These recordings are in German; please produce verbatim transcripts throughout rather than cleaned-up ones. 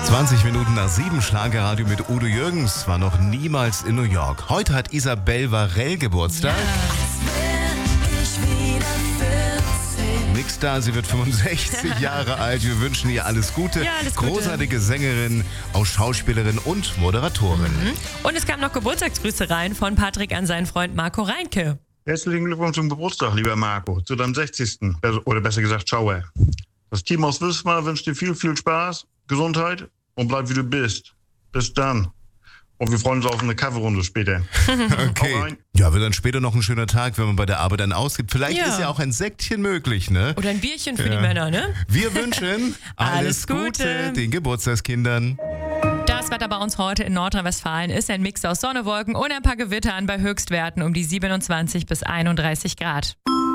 zwanzig Minuten nach sieben, Schlagerradio mit Udo Jürgens, war noch niemals in New York. Heute hat Isabelle Varell Geburtstag. Nix da, sie wird fünfundsechzig Jahre alt. Wir wünschen ihr alles Gute. Ja, alles Gute. Großartige Sängerin, auch Schauspielerin und Moderatorin. Mhm. Und es kamen noch Geburtstagsgrüße rein von Patrick an seinen Freund Marco Reinke. Herzlichen Glückwunsch zum Geburtstag, lieber Marco, zu deinem sechzigsten Oder besser gesagt, Schauer. Das Team aus Wismar wünscht dir viel, viel Spaß, Gesundheit und bleib wie du bist. Bis dann. Und wir freuen uns auf eine Coverrunde später. Okay. Ja, wird dann später noch ein schöner Tag, wenn man bei der Arbeit dann ausgibt. Vielleicht Ja. ist ja auch ein Säckchen möglich, ne? Oder ein Bierchen für Ja. die Männer, ne? Wir wünschen alles, Alles Gute. Gute den Geburtstagskindern. Das Wetter bei uns heute in Nordrhein-Westfalen ist ein Mix aus Sonne, Wolken und ein paar Gewittern bei Höchstwerten um die siebenundzwanzig bis einunddreißig Grad.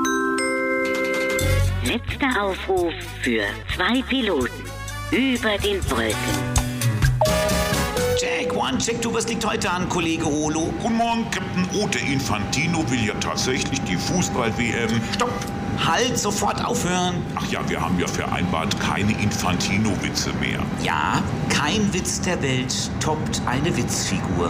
Letzter Aufruf für zwei Piloten über den Wolken. Check, one, check, du, was liegt heute an, Kollege Holo? Guten Morgen, Captain O. Der Infantino will ja tatsächlich die Fußball-W M. Stopp! Halt, sofort aufhören. Ach ja, wir haben ja vereinbart, keine Infantino-Witze mehr. Ja, kein Witz der Welt toppt eine Witzfigur.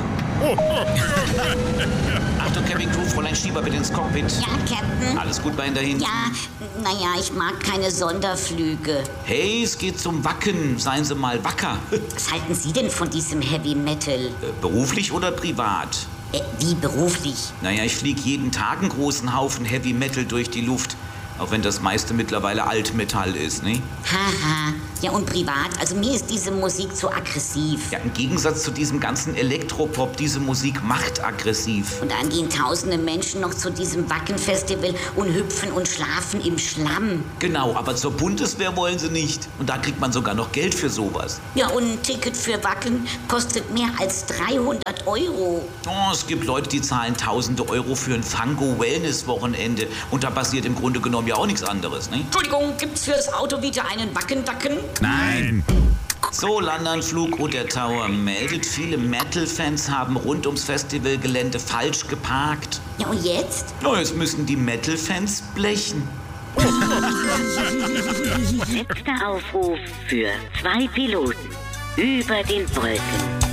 Achtung, Cabin Crew, Fräulein Schieber bitte ins Cockpit. Ja, Captain. Alles gut bei Ihnen dahin? Ja, naja, ich mag keine Sonderflüge. Hey, es geht zum Wacken. Seien Sie mal wacker. Was halten Sie denn von diesem Heavy Metal? Äh, Beruflich oder privat? Äh, wie beruflich? Naja, ich fliege jeden Tag einen großen Haufen Heavy Metal durch die Luft. Auch wenn das meiste mittlerweile Altmetall ist, ne? Haha. Ja, und privat? Also mir ist diese Musik zu aggressiv. Ja, im Gegensatz zu diesem ganzen Elektropop, diese Musik macht aggressiv. Und dann gehen tausende Menschen noch zu diesem Wacken-Festival und hüpfen und schlafen im Schlamm. Genau, aber zur Bundeswehr wollen sie nicht. Und da kriegt man sogar noch Geld für sowas. Ja, und ein Ticket für Wacken kostet mehr als dreihundert Euro. Oh, es gibt Leute, die zahlen tausende Euro für ein Fango-Wellness-Wochenende. Und da passiert im Grunde genommen ja auch nichts anderes, ne? Entschuldigung, gibt's fürs Auto wieder einen Wackendacken? Nein! So, Landanflug Roter Tower meldet, viele Metal-Fans haben rund ums Festivalgelände falsch geparkt. Ja, und jetzt? Oh, jetzt müssen die Metal-Fans blechen. Letzter Aufruf für zwei Piloten über den Wolken.